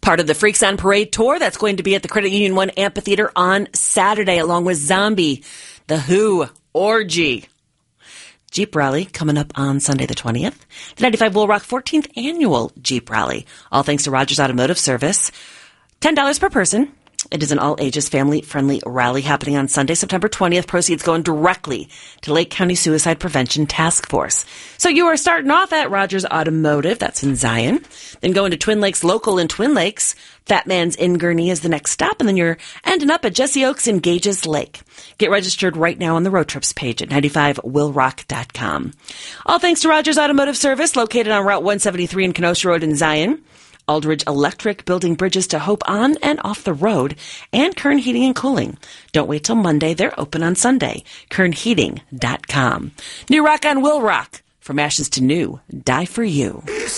Part of the Freaks on Parade tour that's going to be at the Credit Union 1 Amphitheater on Saturday, along with Zombie, The Who, Orgy. Jeep Rally coming up on Sunday the 20th. The 95 Will Rock 14th Annual Jeep Rally. All thanks to Rogers Automotive Service. $10 per person. It is an all-ages, family-friendly rally happening on Sunday, September 20th. Proceeds going directly to Lake County Suicide Prevention Task Force. So you are starting off at Rogers Automotive. That's in Zion. Then going to Twin Lakes Local in Twin Lakes. Fat Man's in Gurnee is the next stop. And then you're ending up at Jesse Oaks in Gages Lake. Get registered right now on the road trips page at 95willrock.com. All thanks to Rogers Automotive Service, located on Route 173 in Kenosha Road in Zion. Aldridge Electric, building bridges to hope on and off the road, and Kern Heating and Cooling. Don't wait till Monday. They're open on Sunday. KernHeating.com. New Rock on Will Rock. From ashes to new. Die for you.